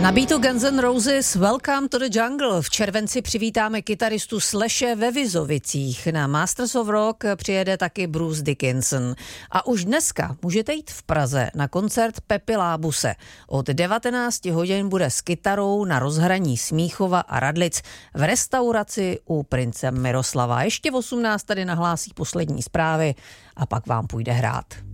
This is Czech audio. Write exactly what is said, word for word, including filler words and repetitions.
Na beatu Guns N' Roses Welcome to the Jungle v červenci přivítáme kytaristu Slashe ve Vizovicích. Na Masters of Rock přijede taky Bruce Dickinson. A už dneska můžete jít v Praze na koncert Pepy Lábuse. Od devatenáct hodin bude s kytarou na rozhraní Smíchova a Radlic v restauraci u Prince Miroslava. Ještě v osmnáct tady nahlásí poslední zprávy a pak vám půjde hrát.